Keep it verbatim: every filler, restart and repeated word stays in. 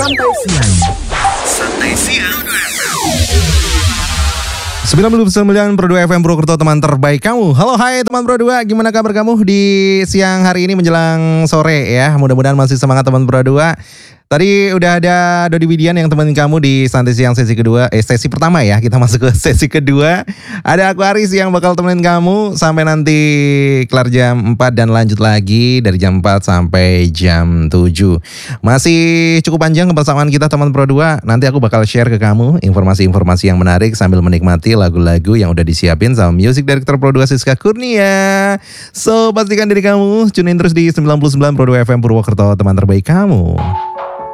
Santai Siang. Santai Siang. sembilan puluh sembilan koma dua F M Purwokerto, teman terbaik kamu. Halo, hai teman Pro dua, gimana kabar kamu di siang hari ini menjelang sore ya? Mudah-mudahan masih semangat teman Pro dua. Tadi udah ada Dodi Widian yang temenin kamu di Santai Siang sesi kedua, eh sesi pertama ya, kita masuk ke sesi kedua. Ada aku Aris yang bakal temenin kamu sampai nanti kelar jam empat dan lanjut lagi dari jam empat sampai jam tujuh. Masih cukup panjang kebersamaan kita teman Pro dua. Nanti aku bakal share ke kamu informasi-informasi yang menarik sambil menikmati lagu-lagu yang udah disiapin sama Music Director Pro dua Siska Kurnia. So, pastikan diri kamu tune in terus di sembilan puluh sembilan koma dua F M Purwokerto, teman terbaik kamu.